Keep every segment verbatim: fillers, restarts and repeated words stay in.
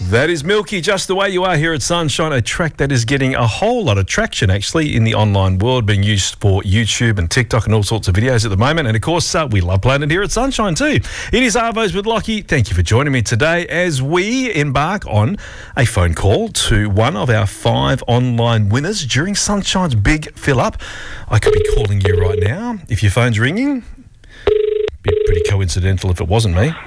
That is Milky, Just the Way You Are here at Sunshine, a track that is getting a whole lot of traction actually in the online world, being used for YouTube and TikTok and all sorts of videos at the moment. And of course, uh, we love playing it here at Sunshine too. It is Arvos with Lockie. Thank you for joining me today as we embark on a phone call to one of our five online winners during Sunshine's big fill up. I could be calling you right now if your phone's ringing. Be pretty coincidental if it wasn't me.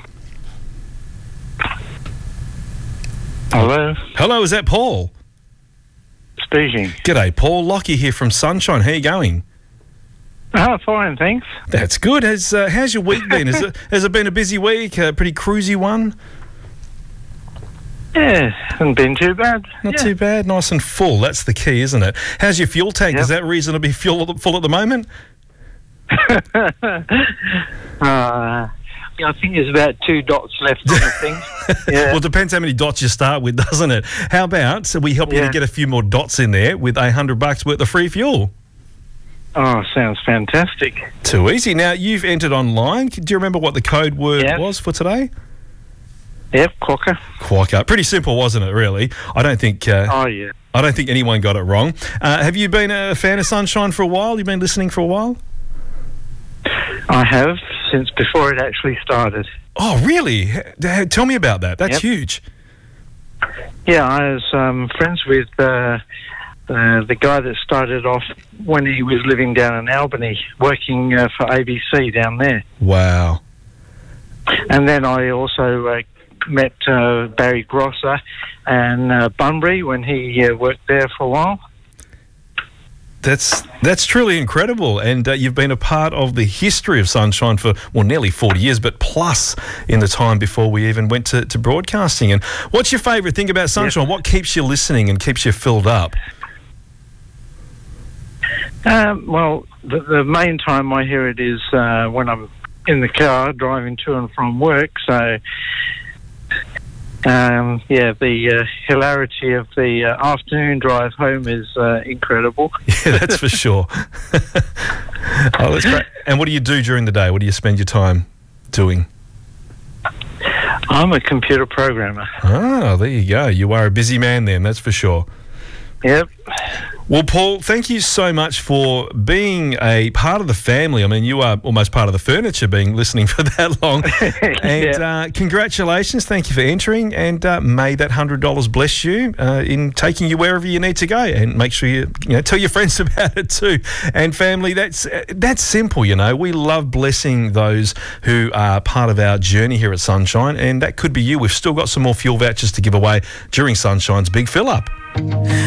Hello. Hello, is that Paul? Speaking. G'day, Paul. Lockie here from Sunshine. How you going? Oh, fine, thanks. That's good. Has uh, how's your week been? Has it, has it been a busy week? A pretty cruisy one? Yeah, hasn't been too bad. Not yeah. too bad. Nice and full. That's the key, isn't it? How's your fuel tank? Yep. Is that reasonably full full at the moment? uh, I think there's about two dots left on the thing. Yeah. Well, it depends how many dots you start with, doesn't it? How about so we help you Yeah. to get a few more dots in there with a hundred bucks worth of free fuel? Oh, sounds fantastic. Too easy. Now, you've entered online. Do you remember what the code word Yep. was for today? Yep, Quokka. Quokka. Pretty simple, wasn't it, really? I don't think uh, Oh, yeah. I don't think anyone got it wrong. Uh, have you been a fan of Sunshine for a while? You've been listening for a while? I have, since before it actually started. Oh, really? H- Tell me about that. That's Yep. huge. Yeah, I was um, friends with uh, uh, the guy that started off when he was living down in Albany, working uh, for A B C down there. Wow. And then I also uh, met uh, Barry Grosser and uh, Bunbury when he uh, worked there for a while. That's that's truly incredible, and uh, you've been a part of the history of Sunshine for, well, nearly forty years, but plus in the time before we even went to, to broadcasting. And what's your favourite thing about Sunshine? Yes. What keeps you listening and keeps you filled up? Um, well, the, the main time I hear it is uh, when I'm in the car driving to and from work. So, um, yeah, the uh, hilarity of the uh, afternoon drive home is uh, incredible. Yeah, that's for sure. Oh, that's great. And what do you do during the day? What do you spend your time doing? I'm a computer programmer. Ah, there you go. You are a busy man then, that's for sure. Yep. Well, Paul, thank you so much for being a part of the family. I mean, you are almost part of the furniture being listening for that long. And Yeah. uh, congratulations. Thank you for entering. And uh, may that one hundred dollars bless you uh, in taking you wherever you need to go. And make sure you, you know, tell your friends about it too. And family, that's, uh, that's simple, you know. We love blessing those who are part of our journey here at Sunshine. And that could be you. We've still got some more fuel vouchers to give away during Sunshine's big fill-up.